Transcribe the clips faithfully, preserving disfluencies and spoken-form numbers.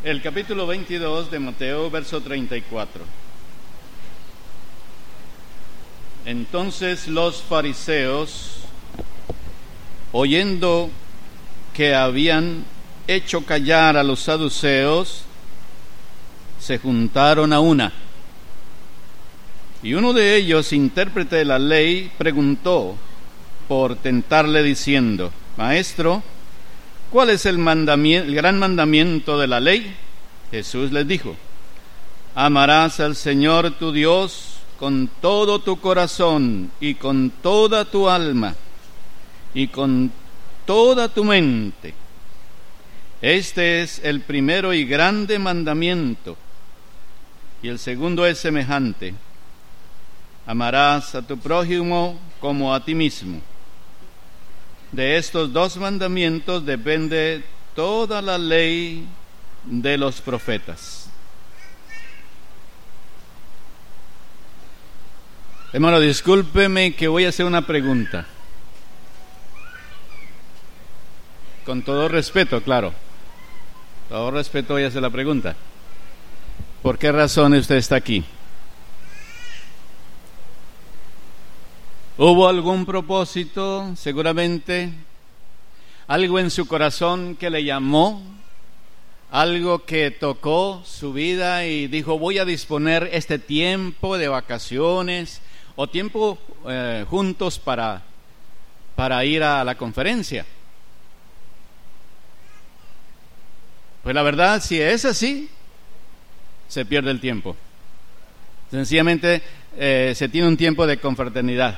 El capítulo veintidós de Mateo, verso treinta y cuatro. Entonces los fariseos, oyendo que habían hecho callar a los saduceos, se juntaron a una. Y uno de ellos, intérprete de la ley, preguntó por tentarle diciendo: Maestro, ¿cuál es el mandamiento, el gran mandamiento de la ley? Jesús les dijo: amarás al Señor tu Dios con todo tu corazón y con toda tu alma y con toda tu mente. Este es el primero y grande mandamiento. Y el segundo es semejante: amarás a tu prójimo como a ti mismo. De estos dos mandamientos depende toda la ley de los profetas. Hermano, discúlpeme que voy a hacer una pregunta. Con todo respeto, claro. Todo respeto voy a hacer la pregunta. ¿Por qué razón usted está aquí? ¿Hubo algún propósito, seguramente? ¿Algo en su corazón que le llamó? ¿Algo que tocó su vida y dijo: voy a disponer este tiempo de vacaciones o tiempo eh, juntos para, para ir a la conferencia? Pues la verdad, si es así, se pierde el tiempo. Sencillamente eh, se tiene un tiempo de confraternidad.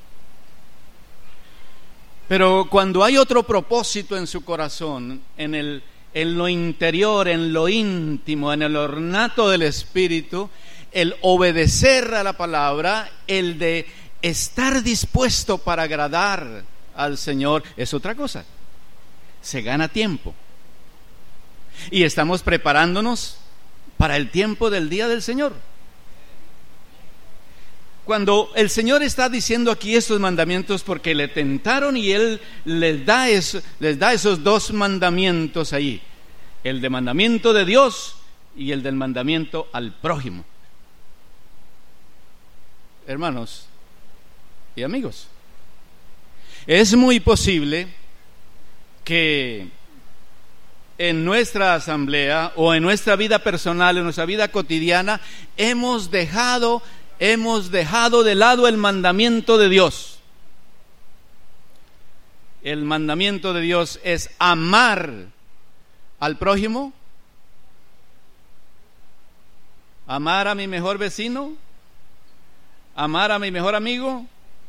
Pero cuando hay otro propósito en su corazón, en el, en lo interior, en lo íntimo, en el ornato del espíritu, el obedecer a la palabra, el de estar dispuesto para agradar al Señor, es otra cosa. Se gana tiempo. Y estamos preparándonos para el tiempo del día del Señor. Cuando el Señor está diciendo aquí estos mandamientos, porque le tentaron y Él les da, eso, les da esos dos mandamientos ahí: el de mandamiento de Dios y el del mandamiento al prójimo. Hermanos y amigos, es muy posible que en nuestra asamblea o en nuestra vida personal, en nuestra vida cotidiana, hemos dejado hemos dejado de lado el mandamiento de Dios. El mandamiento de Dios es amar al prójimo, amar a mi mejor vecino, amar a mi mejor amigo.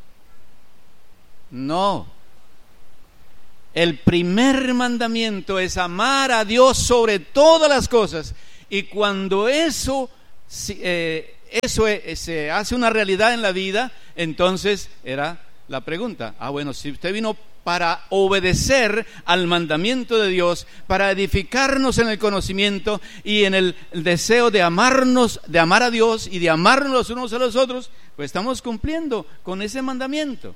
No. El primer mandamiento es amar a Dios sobre todas las cosas. Y cuando eso eh, eso es, se hace una realidad en la vida, entonces era la pregunta: ah, bueno, si usted vino para obedecer al mandamiento de Dios, para edificarnos en el conocimiento y en el deseo de amarnos, de amar a Dios y de amarnos los unos a los otros, pues estamos cumpliendo con ese mandamiento.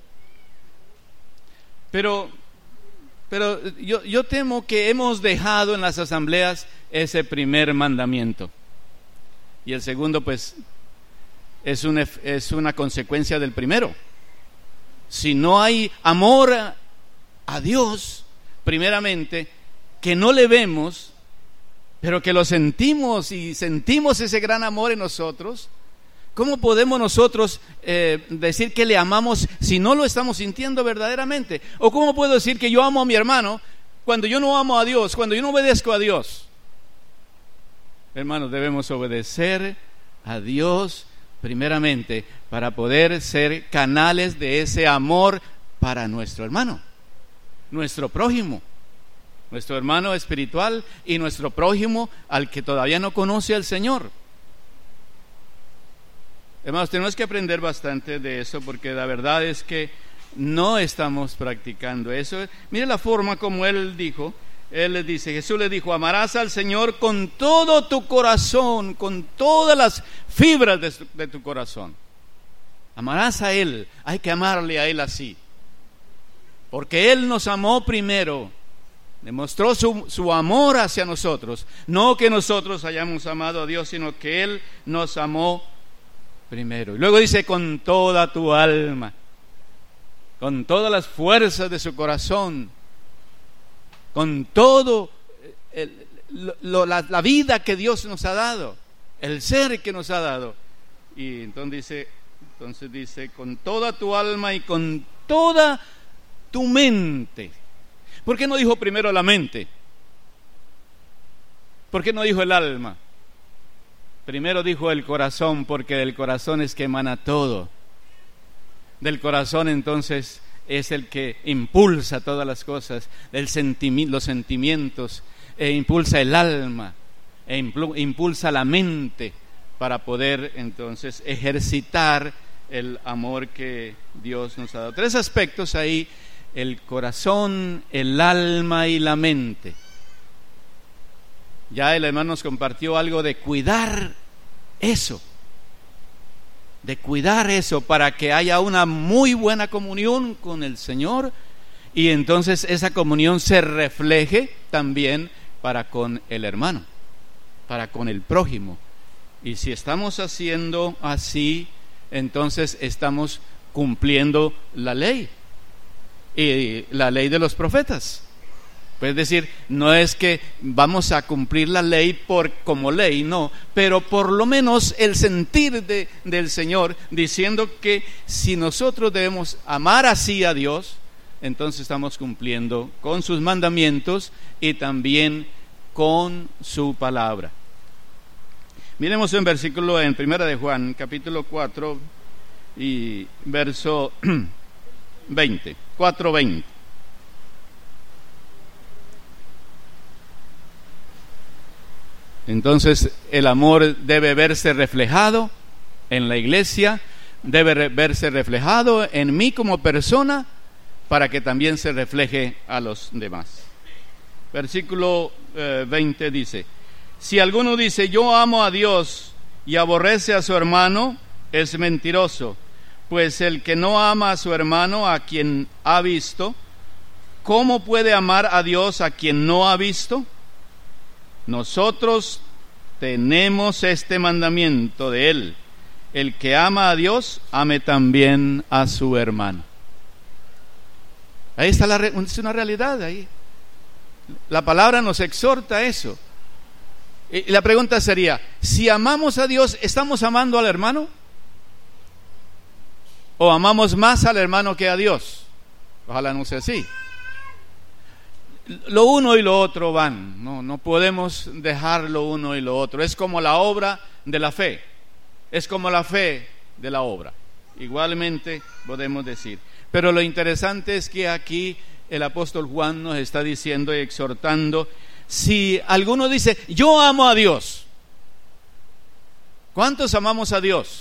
Pero, pero yo, yo temo que hemos dejado en las asambleas ese primer mandamiento. Y el segundo, pues, es una, es una consecuencia del primero. Si no hay amor a, a Dios, primeramente, que no le vemos, pero que lo sentimos y sentimos ese gran amor en nosotros, ¿cómo podemos nosotros eh, decir que le amamos si no lo estamos sintiendo verdaderamente? ¿O cómo puedo decir que yo amo a mi hermano cuando yo no amo a Dios, cuando yo no obedezco a Dios? Hermanos, debemos obedecer a Dios primeramente para poder ser canales de ese amor para nuestro hermano, nuestro prójimo, nuestro hermano espiritual y nuestro prójimo al que todavía no conoce al Señor. Hermanos, tenemos que aprender bastante de eso, porque la verdad es que no estamos practicando eso. Mire la forma como Él dijo. Él les dice, Jesús le dijo: amarás al Señor con todo tu corazón, con todas las fibras de, su, de tu corazón. Amarás a Él. Hay que amarle a Él así, porque Él nos amó primero. Demostró su, su amor hacia nosotros. No que nosotros hayamos amado a Dios, sino que Él nos amó primero. Y luego dice, con toda tu alma, con todas las fuerzas de su corazón, con todo el, lo, la, la vida que Dios nos ha dado, el ser que nos ha dado. Y entonces dice, entonces dice, con toda tu alma y con toda tu mente. ¿Por qué no dijo primero la mente? ¿Por qué no dijo el alma? Primero dijo el corazón, porque del corazón es que emana todo. Del corazón entonces es el que impulsa todas las cosas, el sentimi- los sentimientos, e impulsa el alma, e impl- impulsa la mente para poder entonces ejercitar el amor que Dios nos ha dado. Tres aspectos ahí: el corazón, el alma y la mente. Ya el hermano nos compartió algo de cuidar eso, de cuidar eso para que haya una muy buena comunión con el Señor, y entonces esa comunión se refleje también para con el hermano, para con el prójimo. Y si estamos haciendo así, entonces estamos cumpliendo la ley, y la ley de los profetas. Pues es decir, no es que vamos a cumplir la ley por como ley, no, pero por lo menos el sentir de, del Señor, diciendo que si nosotros debemos amar así a Dios, entonces estamos cumpliendo con sus mandamientos y también con su palabra. Miremos un versículo en Primera de Juan, capítulo cuatro y verso veinte, cuatro veinte. Entonces el amor debe verse reflejado en la iglesia, debe re- verse reflejado en mí como persona, para que también se refleje a los demás. Versículo eh, veinte dice: si alguno dice yo amo a Dios y aborrece a su hermano, es mentiroso, pues el que no ama a su hermano a quien ha visto, ¿cómo puede amar a Dios a quien no ha visto? Nosotros tenemos este mandamiento de Él: el que ama a Dios, ame también a su hermano. Ahí está la, es una realidad ahí. La palabra nos exhorta a eso. Y la pregunta sería, si amamos a Dios, ¿estamos amando al hermano? ¿O amamos más al hermano que a Dios? Ojalá no sea así. Lo uno y lo otro van, no, no podemos dejar lo uno y lo otro. Es como la obra de la fe, es como la fe de la obra. Igualmente podemos decir. Pero lo interesante es que aquí el apóstol Juan nos está diciendo y exhortando: si alguno dice yo amo a Dios, ¿cuántos amamos a Dios?